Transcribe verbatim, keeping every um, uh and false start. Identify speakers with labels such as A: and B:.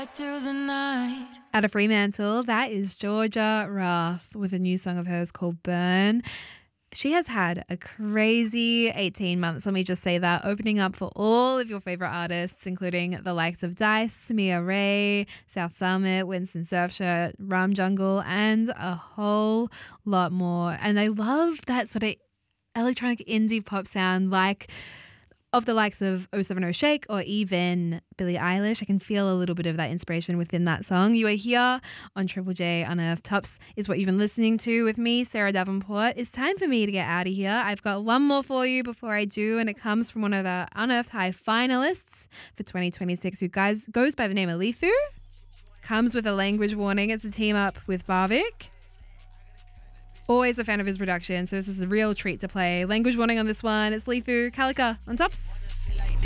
A: Through the night.
B: Out of Fremantle, that is Georgia Rath with a new song of hers called Burn. She has had a crazy eighteen months, let me just say that, opening up for all of your favourite artists, including the likes of Dice, Mia Ray, South Summit, Winston Surfshirt, Rum Jungle, and a whole lot more. And I love that sort of electronic indie pop sound like of the likes of oh seven oh Shake or even Billie Eilish. I can feel a little bit of that inspiration within that song. You are here on Triple J Unearthed Tops is what you've been listening to with me, Sarah Davenport. It's time for me to get out of here. I've got one more for you before I do, and it comes from one of the Unearthed High finalists for twenty twenty-six, who guys goes by the name of Lethu. Comes with a language warning. It's a team up with Barvik. Always a fan of his production, so this is a real treat to play. Language warning on this one. It's Lethu, Kalika on Tops.